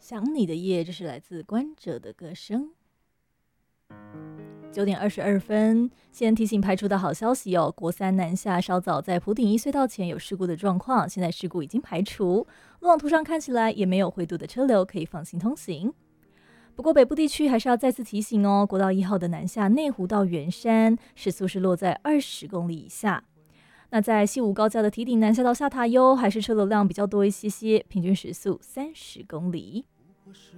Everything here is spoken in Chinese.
想你的夜，这是来自观者的歌声。9点22分，先提醒排除的好消息哦。国三南下稍早在埔顶一隧道前有事故的状况，现在事故已经排除，路网图上看起来也没有回堵的车流，可以放心通行。不过北部地区还是要再次提醒哦，国道1号的南下内湖到圆山，时速是落在20公里以下。那在西武高架的堤顶南下到下塔悠，还是车流量比较多一些些，平均时速30公里。